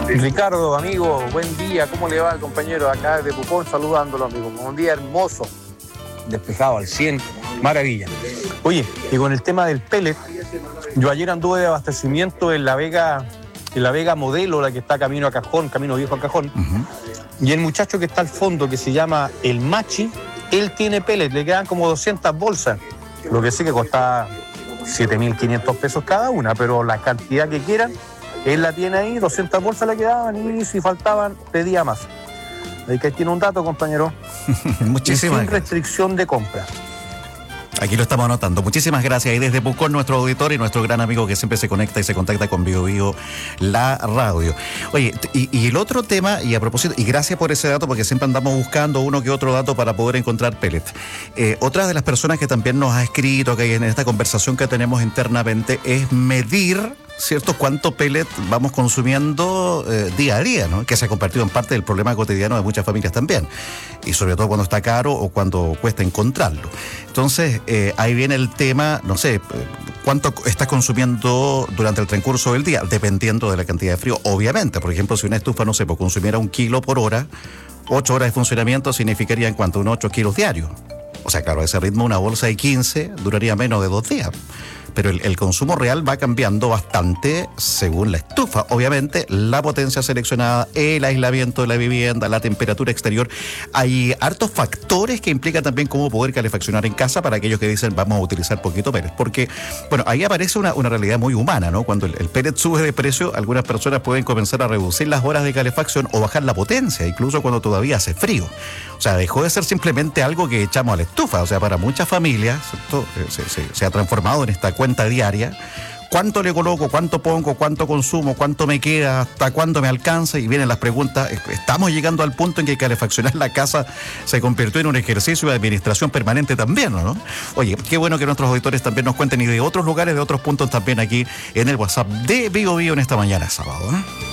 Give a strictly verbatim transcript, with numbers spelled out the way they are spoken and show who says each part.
Speaker 1: Ricardo, amigo, buen día. ¿Cómo le va el compañero acá de Pucón? Saludándolo, amigo. Un día hermoso, despejado al cien, maravilla. Oye, y con el tema del pellet, yo ayer anduve de abastecimiento en La Vega, en La Vega Modelo, la que está camino a Cajón, camino viejo a Cajón. Uh-huh. Y el muchacho que está al fondo, que se llama El Machi, él tiene pellet, le quedan como doscientas bolsas. Lo que sí que costaba siete mil quinientos pesos cada una, pero la cantidad que quieran, él la tiene ahí, doscientas bolsas le quedaban y si faltaban, pedía más. Ahí que tiene un dato, compañero.
Speaker 2: Muchísimas
Speaker 1: y sin
Speaker 2: gracias.
Speaker 1: restricción de compra.
Speaker 2: Aquí lo estamos anotando. Muchísimas gracias. Y desde Pucón, nuestro auditor y nuestro gran amigo que siempre se conecta y se contacta con Bio Bio, la radio. Oye, y, y el otro tema, y a propósito, y gracias por ese dato, porque siempre andamos buscando uno que otro dato para poder encontrar pellet. Eh, otra de las personas que también nos ha escrito que en esta conversación que tenemos internamente es medir, ¿cierto?, cuánto pellet vamos consumiendo eh, día a día, ¿no? Que se ha convertido en parte del problema cotidiano de muchas familias también. Y sobre todo cuando está caro o cuando cuesta encontrarlo. Entonces, eh, ahí viene el tema, no sé, cuánto estás consumiendo durante el transcurso del día, dependiendo de la cantidad de frío. Obviamente, por ejemplo, si una estufa, no sé, pues consumiera un kilo por hora, ocho horas de funcionamiento significaría en cuanto a unos ocho kilos diarios. O sea, claro, a ese ritmo una bolsa de quince duraría menos de dos días. Pero el, el consumo real va cambiando bastante según la estufa. Obviamente, la potencia seleccionada, el aislamiento de la vivienda, la temperatura exterior. Hay hartos factores que implican también cómo poder calefaccionar en casa para aquellos que dicen vamos a utilizar poquito pellet. Porque, bueno, ahí aparece una, una realidad muy humana, ¿no? Cuando el, el pellet sube de precio, algunas personas pueden comenzar a reducir las horas de calefacción o bajar la potencia, incluso cuando todavía hace frío. O sea, dejó de ser simplemente algo que echamos a la estufa. O sea, para muchas familias, ¿cierto? Se, se, se ha transformado en esta cuenta diaria. ¿Cuánto le coloco? ¿Cuánto pongo? ¿Cuánto consumo? ¿Cuánto me queda? ¿Hasta cuándo me alcanza? Y vienen las preguntas. Estamos llegando al punto en que calefaccionar la casa se convirtió en un ejercicio de administración permanente también, ¿no? Oye, qué bueno que nuestros auditores también nos cuenten y de otros lugares, de otros puntos también aquí en el WhatsApp de Bio Bio en esta mañana sábado, ¿eh?